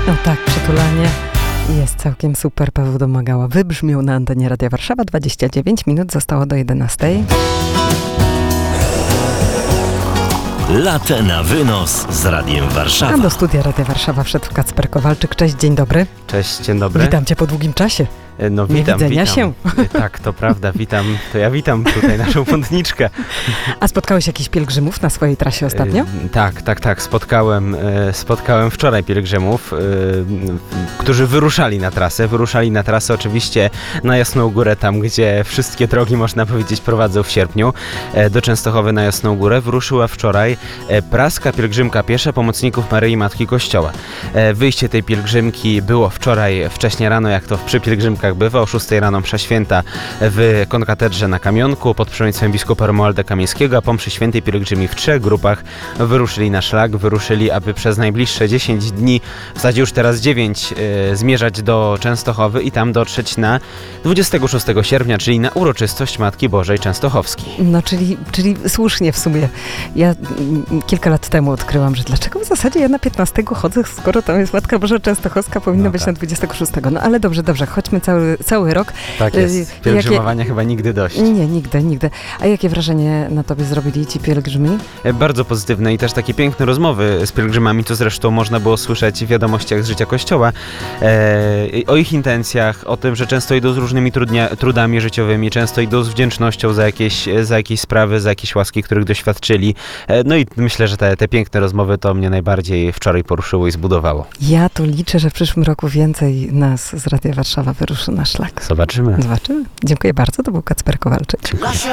No tak, przytulanie jest całkiem super. Paweł Domagała wybrzmiał na antenie Radia Warszawa. 29 minut zostało do 11. Latę na wynos z Radiem Warszawa. A do studia Radia Warszawa wszedł Kacper Kowalczyk. Cześć, dzień dobry. Cześć, dzień dobry. Witam cię po długim czasie. No witam. się. Tak, to prawda, witam. To ja witam tutaj naszą pątniczkę. A spotkałeś jakichś pielgrzymów na swojej trasie ostatnio? Tak. Spotkałem wczoraj pielgrzymów, którzy wyruszali na trasę oczywiście na Jasną Górę, tam gdzie wszystkie drogi, można powiedzieć, prowadzą w sierpniu. Do Częstochowy na Jasną Górę wyruszyła wczoraj praska pielgrzymka piesza pomocników Maryi Matki Kościoła. Wyjście tej pielgrzymki było wczoraj wcześnie rano, jak to przy pielgrzymkach bywa, o 6 rano msza święta w konkatedrze na Kamionku pod przewodnictwem biskupa Romualda Kamińskiego, a po mszy świętej pielgrzymi w 3 grupach wyruszyli na szlak, aby przez najbliższe 10 dni, w zasadzie już teraz 9, zmierzać do Częstochowy i tam dotrzeć na 26 sierpnia, czyli na uroczystość Matki Bożej Częstochowskiej. No, czyli słusznie w sumie. Ja kilka lat temu odkryłam, że dlaczego w zasadzie ja na 15 chodzę, skoro tam jest Matka Boża Częstochowska, powinno być na 26. No ale dobrze, chodźmy cały rok. Tak jest. Pielgrzymowania chyba nigdy dość. Nie, nigdy. A jakie wrażenie na tobie zrobili ci pielgrzymi? Bardzo pozytywne i też takie piękne rozmowy z pielgrzymami, co zresztą można było słyszeć w wiadomościach z życia Kościoła, o ich intencjach, o tym, że często idą z różnymi trudami życiowymi, często idą z wdzięcznością za jakieś sprawy, za jakieś łaski, których doświadczyli. No i myślę, że te piękne rozmowy to mnie najbardziej wczoraj poruszyło i zbudowało. Ja tu liczę, że w przyszłym roku więcej nas z Radia Warszawa wyruszy na szlak. Zobaczymy. Dziękuję bardzo, to był Kacper Kowalczyk. Dziękuję.